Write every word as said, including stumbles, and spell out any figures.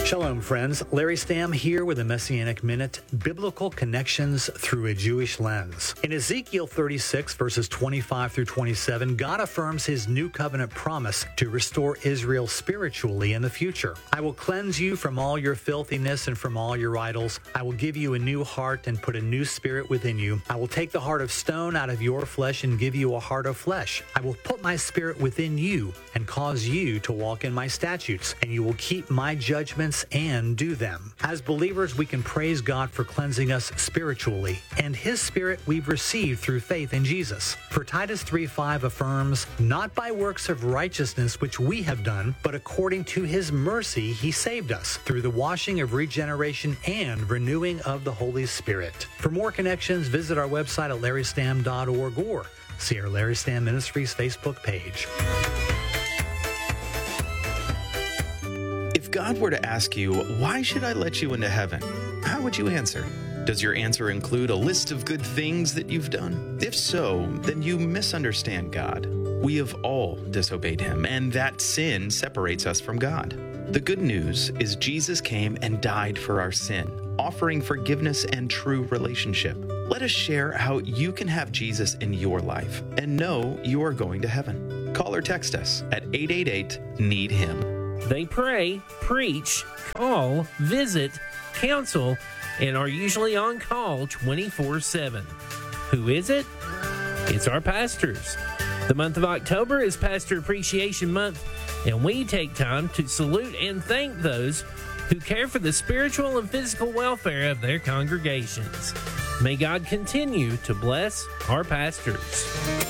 Shalom, friends. Larry Stamm here with a Messianic Minute, Biblical Connections Through a Jewish Lens. In Ezekiel thirty-six, verses twenty-five through twenty-seven, God affirms his new covenant promise to restore Israel spiritually in the future. I will cleanse you from all your filthiness and from all your idols. I will give you a new heart and put a new spirit within you. I will take the heart of stone out of your flesh and give you a heart of flesh. I will put my spirit within you and cause you to walk in my statutes, and you will keep my judgments and do them. As believers, we can praise God for cleansing us spiritually, and his spirit we've received through faith in Jesus. For Titus three five affirms, not by works of righteousness which we have done, but according to his mercy he saved us, through the washing of regeneration and renewing of the Holy Spirit. For more connections, visit our website at larry stamm dot org or see our Larry Stamm Ministries Facebook page. If God were to ask you, why should I let you into heaven? How would you answer? Does your answer include a list of good things that you've done? If so, then you misunderstand God. We have all disobeyed him, and that sin separates us from God. The good news is Jesus came and died for our sin, offering forgiveness and true relationship. Let us share how you can have Jesus in your life and know you are going to heaven. Call or text us at eight eight eight, need him. They pray, preach, call, visit, counsel, and are usually on call twenty-four seven. Who is it? It's our pastors. The month of October is Pastor Appreciation Month, and we take time to salute and thank those who care for the spiritual and physical welfare of their congregations. May God continue to bless our pastors.